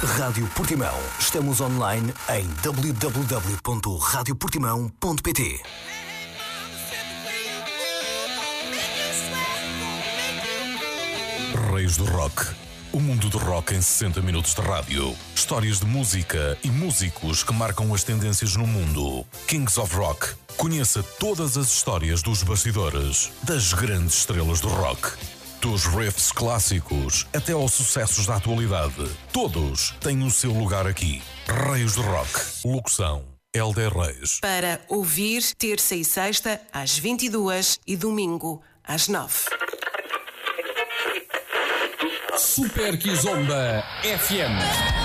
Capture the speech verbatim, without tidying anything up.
Rádio Portimão. Estamos online em w w w ponto rádio portimão ponto p t. Reis do Rock. O mundo do rock em sessenta minutos de rádio. Histórias de música e músicos que marcam as tendências no mundo. Kings of Rock. Conheça todas as histórias dos bastidores das grandes estrelas do rock. Dos riffs clássicos até aos sucessos da atualidade. Todos têm o seu lugar aqui. Reis do Rock. Locução: Hélder Reis. Para ouvir terça e sexta às vinte e duas e domingo às nove. Super Kizomba F M.